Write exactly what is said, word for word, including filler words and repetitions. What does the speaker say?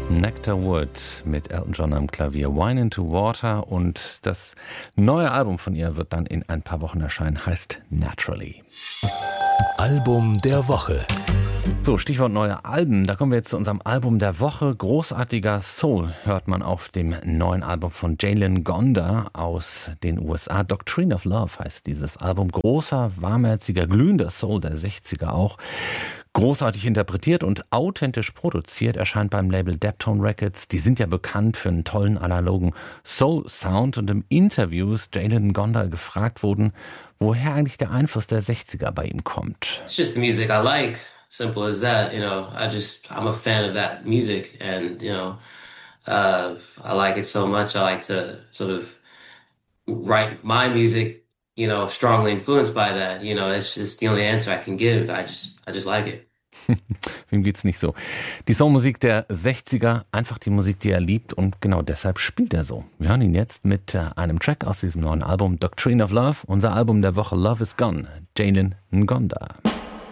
Nectar Wood mit Elton John am Klavier, Wine into Water, und das neue Album von ihr wird dann in ein paar Wochen erscheinen, heißt Naturally. Album der Woche. So, Stichwort neue Alben, da kommen wir jetzt zu unserem Album der Woche. Großartiger Soul hört man auf dem neuen Album von Jalen Gonda aus den U S A. Doctrine of Love heißt dieses Album. Großer, warmherziger, glühender Soul der sechziger auch. Großartig interpretiert und authentisch produziert, erscheint beim Label Deptone Records. Die sind ja bekannt für einen tollen analogen Soul-Sound, und im Interview ist Jalen Gonda gefragt worden, woher eigentlich der Einfluss der sechziger bei ihm kommt. It's just the music I like, simple as that, you know. I just, I'm a fan of that music, and, you know, uh, I like it so much. I like to sort of write my music, you know, strongly influenced by that. You know, it's just the only answer I can give. I just, I just like it. Wem geht's nicht so? Die Soulmusik der sechziger, einfach die Musik, die er liebt, und genau deshalb spielt er so. Wir hören ihn jetzt mit einem Track aus diesem neuen Album Doctrine of Love, unser Album der Woche, Love is Gone, Jalen Gonda.